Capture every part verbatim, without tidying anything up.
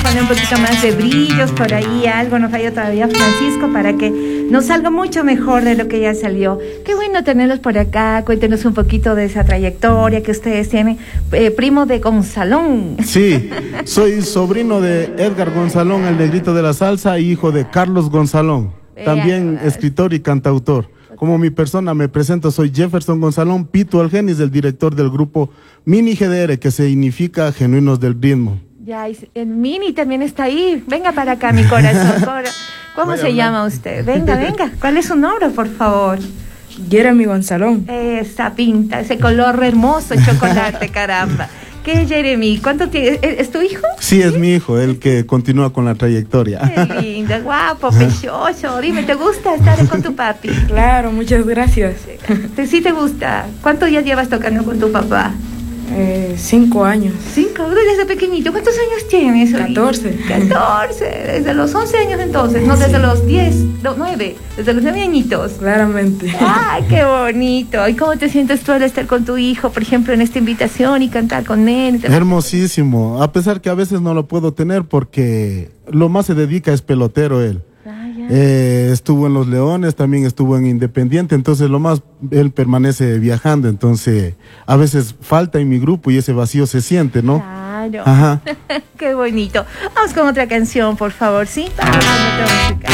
poner un poquito más de brillos por ahí, algo nos falla todavía Francisco para que nos salga mucho mejor de lo que ya salió. Qué bueno tenerlos por acá, cuéntenos un poquito de esa trayectoria que ustedes tienen. Eh, primo de Gonzalón. Sí, soy sobrino de Edgar Gonzalón, el negrito de la salsa, y hijo de Carlos Gonzalón, también escritor y cantautor. Como mi persona me presento, soy Jefferson Gonzalón, Pito Algenis, el director del grupo Mini G D R, que significa Genuinos del Ritmo. Ya, el Mini también está ahí. Venga para acá, mi corazón. ¿Cómo se llama usted? Venga, venga. ¿Cuál es su nombre, por favor? Jeremy Gonzalón. Esa pinta, ese color hermoso, chocolate, caramba. ¿Qué, Jeremy? ¿Cuánto tiene? ¿Es tu hijo? Sí, ¿Sí? Es mi hijo, el que continúa con la trayectoria. Qué lindo, guapo, precioso. Dime, ¿te gusta estar con tu papi? Claro, muchas gracias. ¿Sí te gusta? ¿Cuánto ya llevas tocando con tu papá? Eh, cinco años. ¿Cinco? Desde pequeñito. ¿Cuántos años tienes? Catorce. Catorce. Desde los once años entonces. No, desde sí. los diez, no, nueve. Desde los nueve añitos. Claramente. ¡Ay, qué bonito! ¿Y cómo te sientes tú al estar con tu hijo, por ejemplo, en esta invitación y cantar con él? Hermosísimo. A pesar que a veces no lo puedo tener porque lo más se dedica es pelotero él. Eh, estuvo en Los Leones, también estuvo en Independiente, entonces lo más, él permanece viajando, entonces a veces falta en mi grupo y ese vacío se siente, ¿no? Claro. Ajá. Qué bonito. Vamos con otra canción, por favor, ¿sí? Vamos con otra música.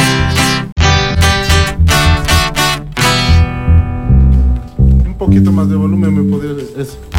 Un poquito más de volumen me podría... Eso.